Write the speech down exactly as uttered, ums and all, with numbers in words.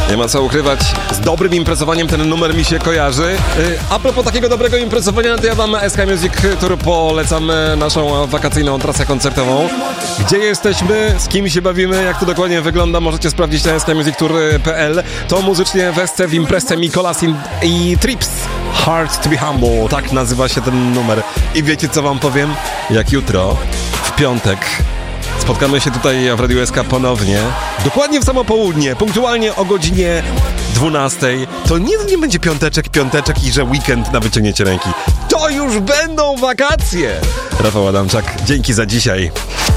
Nie ma co ukrywać, z dobrym imprezowaniem ten numer mi się kojarzy. A propos takiego dobrego imprezowania, to ja wam S K Music Tour polecam naszą wakacyjną trasę koncertową. Gdzie jesteśmy, z kim się bawimy, jak to dokładnie wygląda, możecie sprawdzić na s k music tour kropka p l. To muzycznie wesce w imprezce Mikolas i Trips. Hard to be humble, tak nazywa się ten numer. I wiecie co wam powiem? Jak jutro, w piątek, spotkamy się tutaj w Radiu S K ponownie, dokładnie w samo południe, punktualnie o godzinie dwunastej. To nie, nie będzie piąteczek, piąteczek i że weekend na wyciągnięcie ręki. To już będą wakacje! Rafał Adamczak, dzięki za dzisiaj.